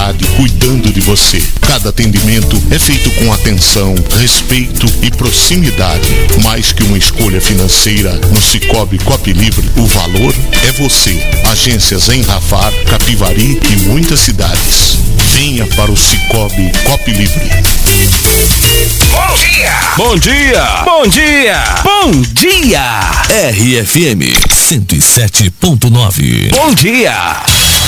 cidade cuidando de você. Cada atendimento é feito com atenção, respeito e proximidade. Mais que uma escolha financeira, no Cicobi Copilivre, o valor é você. Agências em Ravar, Capivari e muitas cidades. Venha para o Cicobi Copilivre. Bom dia! Bom dia! Bom dia! Bom dia! RFM 107.9. Bom dia!